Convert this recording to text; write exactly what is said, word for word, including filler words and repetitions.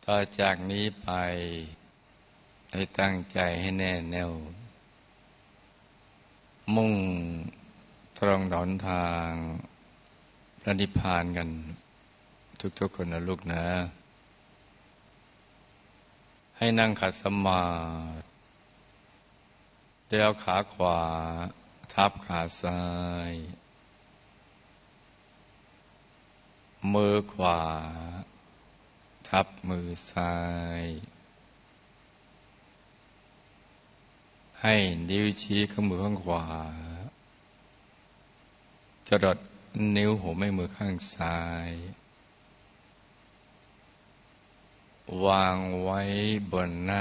ต่อจากนี้ไปให้ตั้งใจให้แน่แน่วมุ่งตรงหนทางพระนิพพานกันทุกๆคนนะลูกนะให้นั่งขัดสมาธิแล้วขาขวาทับขาซ้ายมือขวาทับมือซ้ายให้นิ้วชี้ข้างมือข้างขวาจรดนิ้วหัวแม่มือข้างซ้ายวางไว้บนหน้า